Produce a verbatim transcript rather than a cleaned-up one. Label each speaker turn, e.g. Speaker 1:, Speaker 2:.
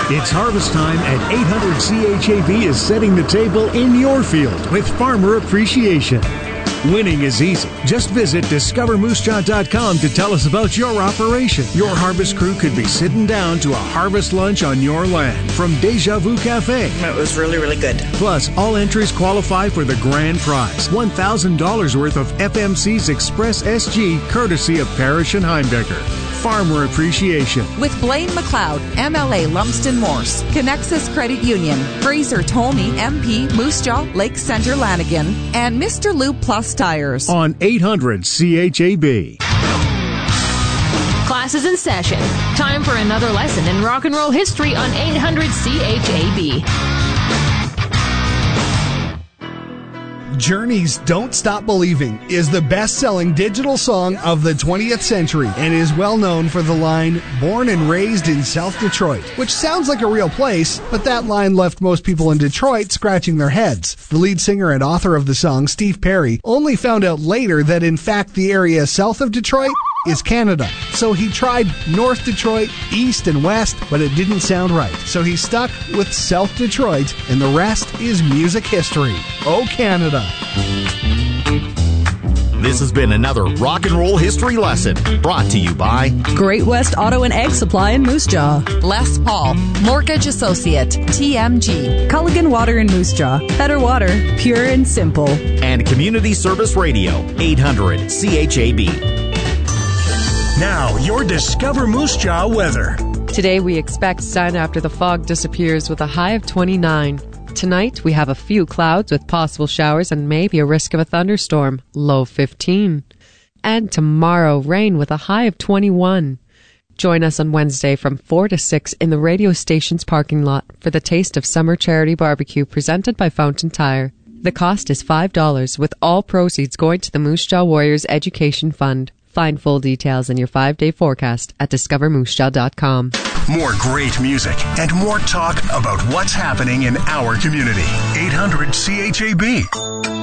Speaker 1: It's harvest time and eight hundred C H A B is setting the table in your field with Farmer Appreciation. Winning is easy. Just visit discover moose jaw dot com to tell us about your operation. Your harvest crew could be sitting down to a harvest lunch on your land from Deja Vu Cafe.
Speaker 2: It was really, really good.
Speaker 1: Plus, all entries qualify for the grand prize, one thousand dollars worth of F M C's Express S G, courtesy of Parrish and Heimdecker. Farmer Appreciation.
Speaker 3: With Blaine McLeod, M L A Lumsden Morse, Connexus Credit Union, Fraser Tolney, M P, Moose Jaw, Lake Center Lanigan, and Mister Lube Plus Tires.
Speaker 1: On eight hundred C H A B.
Speaker 4: Class is in session. Time for another lesson in rock and roll history on eight hundred C H A B.
Speaker 5: Journey's Don't Stop Believing is the best-selling digital song of the twentieth century and is well known for the line, born and raised in South Detroit, which sounds like a real place, but that line left most people in Detroit scratching their heads. The lead singer and author of the song, Steve Perry, only found out later that in fact the area south of Detroit is Canada. So he tried North Detroit, East and West, but it didn't sound right. So he stuck with South Detroit, and the rest is music history. Oh, Canada.
Speaker 6: This has been another Rock and Roll History Lesson brought to you by
Speaker 7: Great West Auto and Egg Supply in Moose Jaw,
Speaker 3: Les Paul, Mortgage Associate, T M G,
Speaker 7: Culligan Water in Moose Jaw, better water, pure and simple,
Speaker 6: and Community Service Radio, eight hundred C H A B.
Speaker 1: Now, your Discover Moose Jaw weather.
Speaker 8: Today we expect sun after the fog disappears with a high of twenty-nine. Tonight we have a few clouds with possible showers and maybe a risk of a thunderstorm, low fifteen. And tomorrow rain with a high of twenty-one. Join us on Wednesday from four to six in the radio station's parking lot for the Taste of Summer Charity Barbecue presented by Fountain Tire. The cost is five dollars with all proceeds going to the Moose Jaw Warriors Education Fund. Find full details in your five-day forecast at discover moose jaw dot com.
Speaker 1: More great music and more talk about what's happening in our community. eight hundred C H A B.